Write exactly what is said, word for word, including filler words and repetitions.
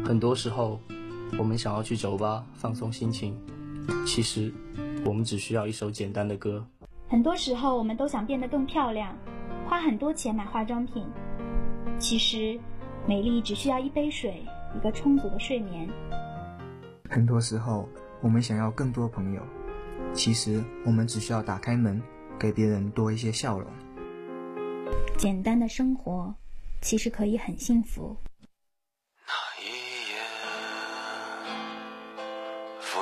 很多时候，我们想要去酒吧放松心情，其实我们只需要一首简单的歌。 很多时候，我们都想变得更漂亮，花很多钱买化妆品，其实美丽只需要一杯水，一个充足的睡眠。 很多时候，我们想要更多朋友，其实我们只需要打开门，给别人多一些笑容。 简单的生活，其实可以很幸福。